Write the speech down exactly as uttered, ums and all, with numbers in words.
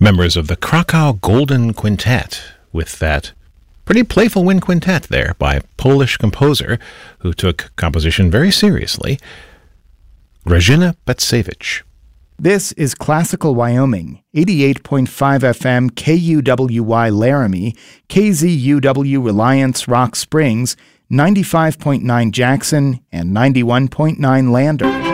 members of the Krakow Golden Quintet with that pretty playful wind quintet there by a Polish composer who took composition very seriously, Grażyna Bacewicz. This is Classical Wyoming, eighty-eight point five F M K U W Y Laramie, K Z U W Reliance Rock Springs, ninety-five point nine Jackson, and ninety-one point nine Lander.